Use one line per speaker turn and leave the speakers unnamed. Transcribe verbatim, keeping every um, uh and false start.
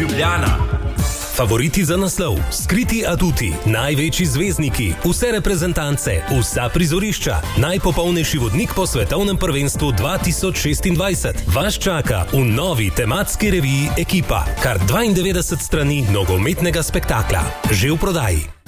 Ljubljana.
Favoriti za naslov, skriti aduti, največji zvezdniki, vse reprezentance, vsa prizorišča, najpopolnejši vodnik po svetovnem prvenstvu dva tisoč šestindvajset. Vas čaka v novi tematski reviji Ekipa. Kar dvaindevetdeset strani nogometnega spektakla. Že v prodaji.